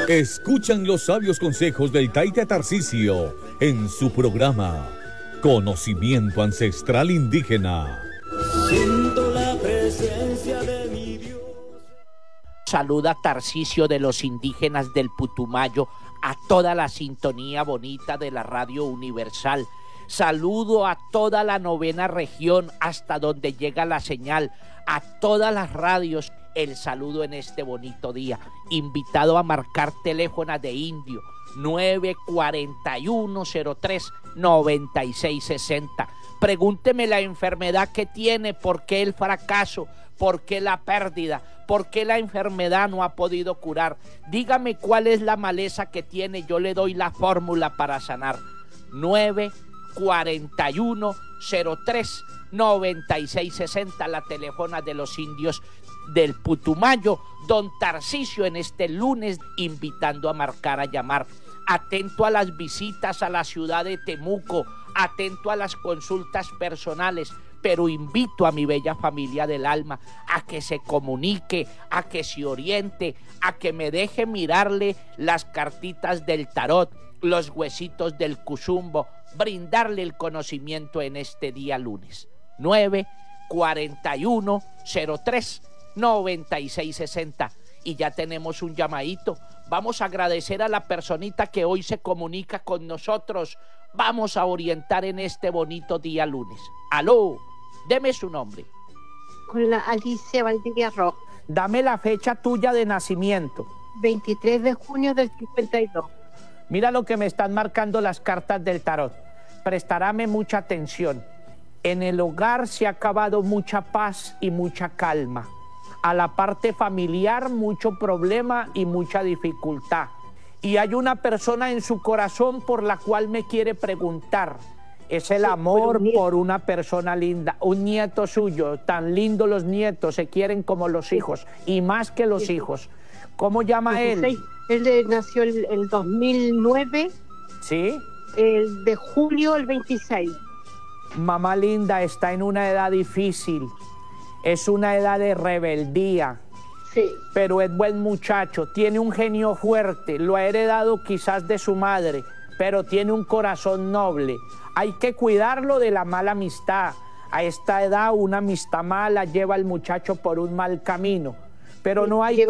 Escuchan los sabios consejos del Taita Tarcisio en su programa Conocimiento Ancestral Indígena. Siento la presencia de mi Dios. Saluda Tarcisio de los indígenas del Putumayo a toda la sintonía bonita de la Radio Universal. Saludo a toda la 9ª región hasta donde llega la señal, a todas las radios. El saludo en este bonito día. Invitado a marcar teléfono de indio 941-03-9660. Pregúnteme la enfermedad que tiene, por qué el fracaso, por qué la pérdida, por qué la enfermedad no ha podido curar. Dígame cuál es la maleza que tiene, yo le doy la fórmula para sanar. 941-03-9660, la teléfono de los indios del Putumayo. Don Tarcisio en este lunes invitando a marcar, a llamar. Atento a las visitas a la ciudad de Temuco, atento a las consultas personales, pero invito a mi bella familia del alma a que se comunique, a que se oriente, a que me deje mirarle las cartitas del tarot, los huesitos del cuzumbo, brindarle el conocimiento en este día lunes. 941-03-9660. Y ya tenemos un llamadito. Vamos a agradecer a la personita que hoy se comunica con nosotros. Vamos a orientar en este bonito día lunes. Aló, deme su nombre. Con la Alicia Valdivia Rojas. Dame la fecha tuya de nacimiento. 23 de junio del 52. Mira lo que me están marcando las cartas del tarot. Prestarame mucha atención. En el hogar se ha acabado mucha paz y mucha calma. A la parte familiar, mucho problema y mucha dificultad. Y hay una persona en su corazón por la cual me quiere preguntar. Es el amor por una persona linda, un nieto suyo. Tan lindo los nietos, se quieren como los hijos, y más que los hijos. ¿Cómo llama 16. él? Él nació el 2009. ¿Sí? El de julio, el 26. Mamá linda, está en una edad difícil. Es una edad de rebeldía. Sí. Pero es buen muchacho, tiene un genio fuerte, lo ha heredado quizás de su madre, pero tiene un corazón noble. Hay que cuidarlo de la mala amistad. A esta edad una amistad mala lleva al muchacho por un mal camino. Pero no hay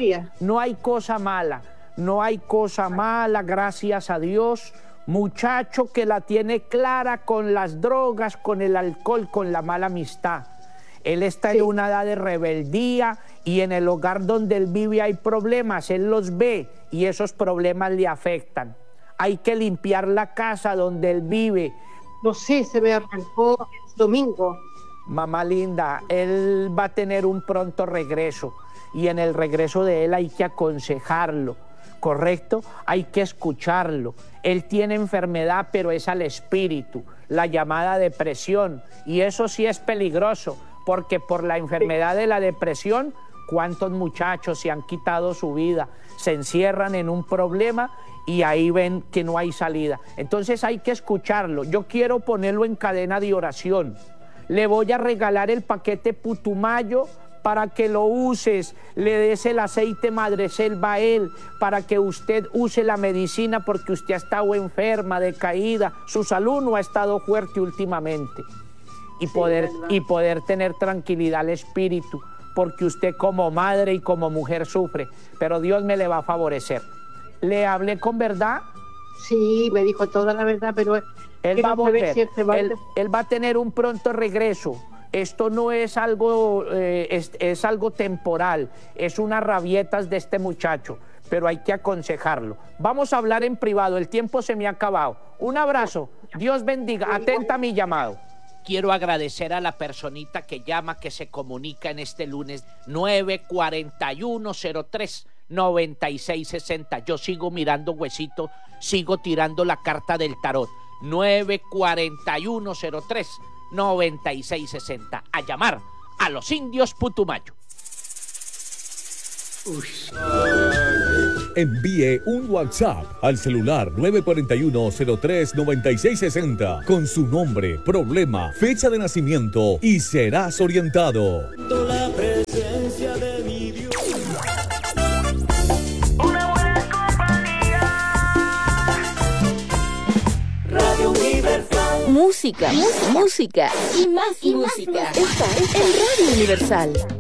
cosa mala, no hay cosa mala, gracias a Dios. Muchacho que la tiene clara con las drogas, con el alcohol, con la mala amistad. Él está en una edad de rebeldía y en el hogar donde él vive hay problemas, él los ve y esos problemas le afectan. Hay que limpiar la casa donde él vive. No sé, se me arrancó el domingo. Mamá linda, él va a tener un pronto regreso y en el regreso de él hay que aconsejarlo, ¿correcto? Hay que escucharlo. Él tiene enfermedad, pero es al espíritu, la llamada depresión, y eso sí es peligroso. Porque por la enfermedad de la depresión, ¿cuántos muchachos se han quitado su vida? Se encierran en un problema y ahí ven que no hay salida. Entonces hay que escucharlo. Yo quiero ponerlo en cadena de oración. Le voy a regalar el paquete Putumayo para que lo uses. Le des el aceite Madreselva a él para que usted use la medicina porque usted ha estado enferma, decaída. Su salud no ha estado fuerte últimamente. Y poder tener tranquilidad al espíritu, porque usted como madre y como mujer sufre, pero Dios me le va a favorecer. ¿Le hablé con verdad? Sí, me dijo toda la verdad, pero él va a volver, él va a tener un pronto regreso. Esto no es algo, es algo temporal, es unas rabietas de este muchacho, pero hay que aconsejarlo. Vamos a hablar en privado, el tiempo se me ha acabado. Un abrazo, Dios bendiga, atenta a mi llamado. Quiero agradecer a la personita que llama, que se comunica en este lunes 941-03-9660. Yo sigo mirando huesito, sigo tirando la carta del tarot. 941-03-9660. A llamar a los indios Putumayo. Envíe un WhatsApp al celular 941-03-9660 con su nombre, problema, fecha de nacimiento y serás orientado. La presencia de mi Dios. Una buena Música y más música. Estás en Radio Universal.